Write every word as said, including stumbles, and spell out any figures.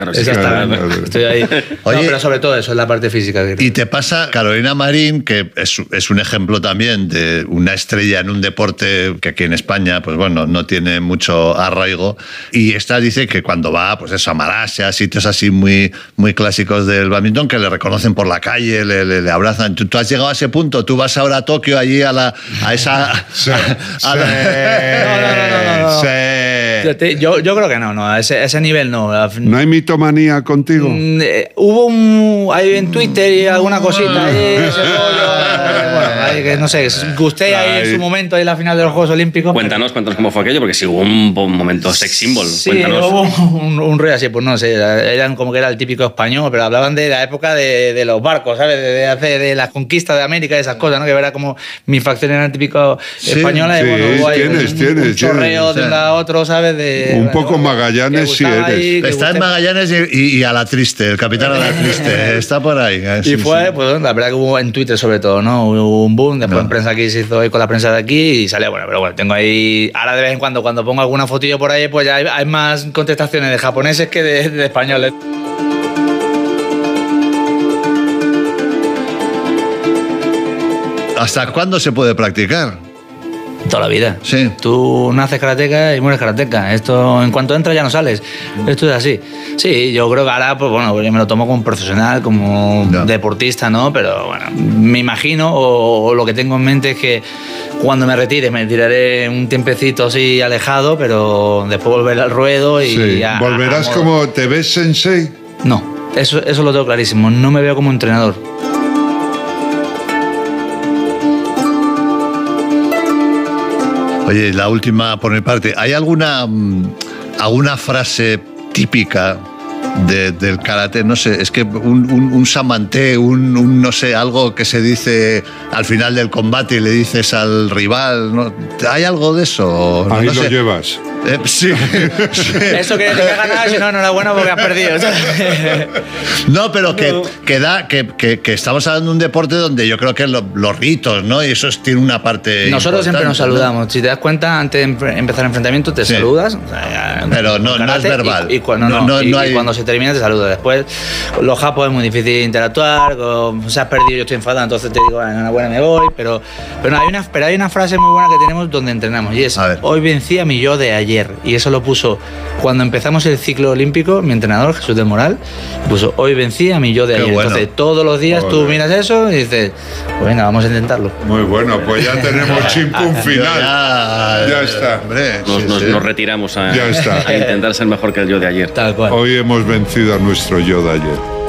Claro, sí, Exactamente. claro, claro. Estoy ahí. Oye, no, pero sobre todo eso, es la parte física. Y te pasa, Carolina Marín, que es, es un ejemplo también de una estrella en un deporte que aquí en España, pues bueno, no tiene mucho arraigo. Y esta dice que cuando va, pues eso, a Malasia, sitios así muy, muy clásicos del badminton, que le reconocen por la calle, le, le, le abrazan. ¿Tú, tú has llegado a ese punto? ¿Tú vas ahora a Tokio, allí a la a esa... Sí, a la... No, no, no, no, no. Sí. Yo, te- yo, yo creo que no, no, a ese, a ese nivel no. ¿No hay mitomanía contigo? Mm, eh, hubo un. Hay en Twitter y alguna cosita ahí, ese rollo, eh, bueno, ahí que no sé, gusté ahí en Ay. su momento, ahí en la final de los Juegos Olímpicos. Cuéntanos, cuéntanos cómo fue aquello, porque si hubo un un momento sex symbol. Sí, Cuéntanos. hubo un, un rollo así, pues no sé, eran como que era el típico español, pero hablaban de la época de, de los barcos, ¿sabes? De, de, hacer- de las conquistas de América y esas cosas, ¿no? Que era como mi facción era el típico Sí, española y sí, bueno, hubo ahí tienes, un, tienes, un chorreo tienes. de un lado a otro, ¿sabes? De, Un poco bueno, Magallanes que sí gustaba eres. ahí, que Está en gusté- Magallanes y, y- y a la triste, el capitán a la triste, está por ahí. eh, sí, Y fue, sí. pues la verdad que hubo en Twitter sobre todo, ¿no? Hubo un boom, después No. en prensa aquí se hizo ahí con la prensa de aquí y salió bueno, pero bueno, tengo ahí, ahora de vez en cuando cuando pongo alguna fotillo por ahí, pues ya hay, hay más contestaciones de japoneses que de, de españoles. ¿Hasta cuándo se puede practicar? Toda la vida. Sí. Tú naces karateca y mueres karateca. Esto, en cuanto entras ya no sales. Esto es así. Sí, yo creo que ahora, pues bueno, yo me lo tomo como profesional, como No. deportista, ¿no? Pero bueno, me imagino, o, o lo que tengo en mente es que cuando me retire, me tiraré un tiempecito así alejado, pero después volveré al ruedo y... Sí. a- ¿Volverás a- como te ves sensei? No, eso, eso lo tengo clarísimo. No me veo como entrenador. Oye, la última por mi parte. ¿Hay alguna, mm, alguna frase típica de- del karate? No sé, es que un, un, un samante, un, un, no sé, algo que se dice al final del combate y le dices al rival, ¿no? ¿Hay algo de eso? No, Ahí no lo sé. llevas. Eh, sí, sí. Eso quiere decir que has ganado, si no, enhorabuena porque has perdido. No, pero que, No. que, da, que, que, que estamos hablando de un deporte donde yo creo que lo- los ritos, ¿no? Y eso es- tiene una parte. Nosotros siempre nos importante, ¿no? saludamos. Si te das cuenta, antes de empe- empezar el enfrentamiento, te Sí. saludas. o sea, Pero no- con no es karate, verbal. Y, y cuando, No- no, no- y- no y hay- cuando se termina, te saludas. Después, los japos es muy difícil interactuar. Con, si has perdido, yo estoy enfadado, entonces te digo, "Ah, enhorabuena, me voy". Pero, pero, no, hay una, pero hay una frase muy buena que tenemos donde entrenamos. Y es: A ver. hoy vencí a mi yo de ayer. Y eso lo puso cuando empezamos el ciclo olímpico, mi entrenador, Jesús del Moral, puso: hoy vencí a mi yo de Qué ayer. bueno. Entonces, todos los días tú Joder. miras eso y dices, pues venga, vamos a intentarlo. Muy bueno, pues ya tenemos chimpún Yo final. Ya, Ya eh, está. Hombre, Nos, sí, nos- sí. nos retiramos a, Ya está. a intentar ser mejor que el yo de ayer. Tal cual. Hoy hemos vencido a nuestro yo de ayer.